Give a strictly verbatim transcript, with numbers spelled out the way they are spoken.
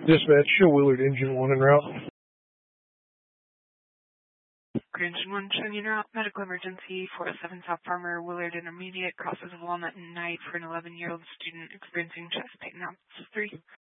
Dispatch, show Willard engine one en route. Engine one, showing in route, medical emergency, four oh seven South Farmer, Willard Intermediate, crosses Walnut and Knight for an eleven-year-old student experiencing chest pain. Now, three.